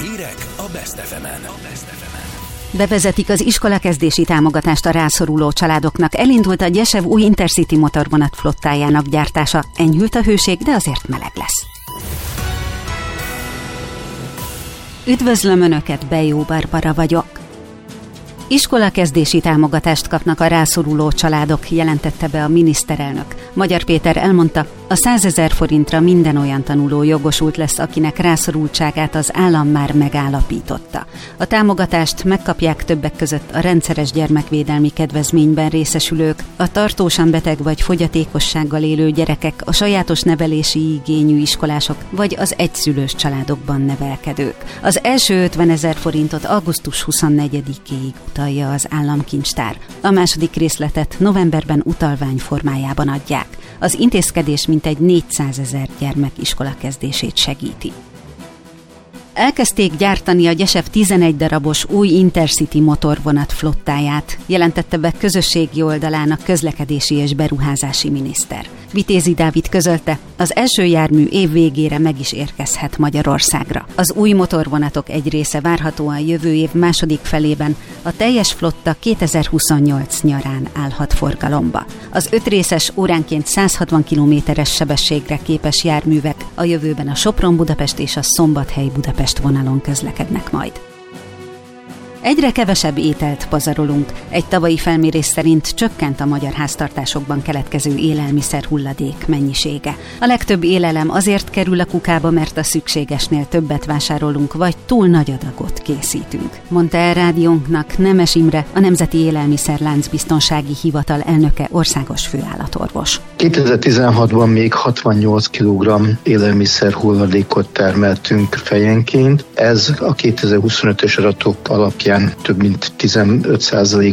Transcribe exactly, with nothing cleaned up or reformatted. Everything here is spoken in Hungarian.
Hírek a Best ef emen. Bevezetik az iskolakezdési támogatást a rászoruló családoknak. Elindult a Gyesev új Intercity motorvonat flottájának gyártása. Enyhült a hőség, de azért meleg lesz. Üdvözlöm Önöket, Bejó Barbara vagyok. Iskolakezdési támogatást kapnak a rászoruló családok, jelentette be a miniszterelnök. Magyar Péter elmondta, a százezer forintra minden olyan tanuló jogosult lesz, akinek rászorultságát az állam már megállapította. A támogatást megkapják többek között a rendszeres gyermekvédelmi kedvezményben részesülők, a tartósan beteg vagy fogyatékossággal élő gyerekek, a sajátos nevelési igényű iskolások vagy az egyszülős családokban nevelkedők. Az első ötvenezer forintot augusztus huszonnegyedikéig utalja az államkincstár. A második részletet novemberben utalvány formájában adják. Az intézkedés mintegy négyszázezer gyermek iskolakezdését segíti. Elkezdték gyártani a Gyesev tizenegy darabos új Intercity motorvonat flottáját, jelentette be közösségi oldalán a közlekedési és beruházási miniszter. Vitézi Dávid közölte, az első jármű év végére meg is érkezhet Magyarországra. Az új motorvonatok egy része várhatóan jövő év második felében, a teljes flotta kétezer-huszonnyolc nyarán állhat forgalomba. Az öt részes, óránként száz hatvan kilométeres sebességre képes járművek a jövőben a Sopron-Budapest és a Szombathely-Budapest vonalon közlekednek majd. Egyre kevesebb ételt pazarolunk. Egy tavalyi felmérés szerint csökkent a magyar háztartásokban keletkező élelmiszer hulladék mennyisége. A legtöbb élelem azért kerül a kukába, mert a szükségesnél többet vásárolunk, vagy túl nagy adagot készítünk, mondta el rádiónknak Nemes Imre, a Nemzeti Élelmiszerláncbiztonsági Hivatal elnöke, országos főállatorvos. kétezer-tizenhatban még hatvannyolc kilogramm élelmiszer hulladékot termeltünk fejenként. Ez a kétezer-huszonötös adatok alapján több mint tizenöt százalék